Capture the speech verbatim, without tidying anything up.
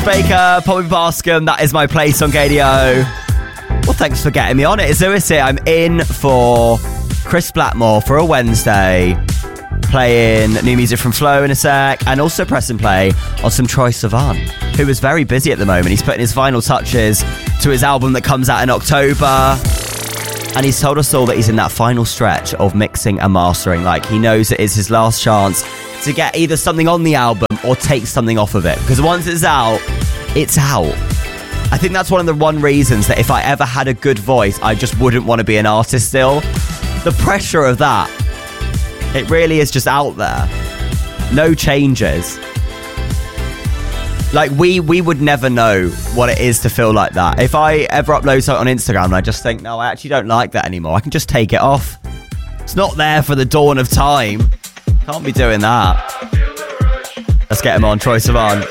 Baker, Poppy Bascom, that is my place on K D O. Well, thanks for getting me on it. It's Lewis here. I'm in for Chris Blackmore for a Wednesday, playing new music from Flo in a sec, and also press and play on some Troye Sivan, who is very busy at the moment. He's putting his final touches to his album that comes out in October, and he's told us all that he's in that final stretch of mixing and mastering. Like, he knows it is his last chance to get either something on the album or take something off of it, because once it's out, it's out. I think that's one of the one reasons that if I ever had a good voice, I just wouldn't want to be an artist still. The pressure of that, it really is just out there. No changes. Like, we we would never know what it is to feel like that. If I ever upload something on Instagram and I just think, no, I actually don't like that anymore, I can just take it off. It's not there for the dawn of time. Can't be doing that. Let's get him on, Troye Sivan.